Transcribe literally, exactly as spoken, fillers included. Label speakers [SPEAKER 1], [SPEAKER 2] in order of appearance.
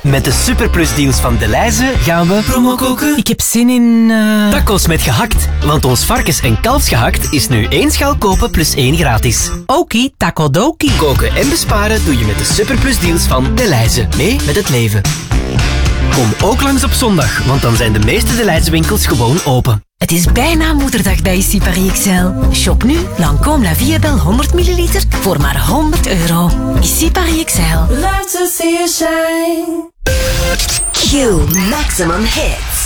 [SPEAKER 1] Met de superplusdeals van Delhaize gaan we promo koken.
[SPEAKER 2] Ik heb zin in... Uh...
[SPEAKER 1] Tacos met gehakt. Want ons varkens- en kalfsgehakt is nu één schaal kopen plus één gratis.
[SPEAKER 2] Okie, taco dokie.
[SPEAKER 1] Koken en besparen doe je met de superplusdeals van Delhaize. Mee met het leven. Kom ook langs op zondag, want dan zijn de meeste Delhaize winkels gewoon open.
[SPEAKER 3] Het is bijna moederdag bij Issy Paris X L. Shop nu Lancôme La Vie Belle honderd milliliter voor maar honderd euro. Issy Paris X L.
[SPEAKER 4] Love to see you shine.
[SPEAKER 5] Q Maximum Hits.